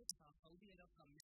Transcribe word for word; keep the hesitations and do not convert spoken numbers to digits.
เขาได้รับคำ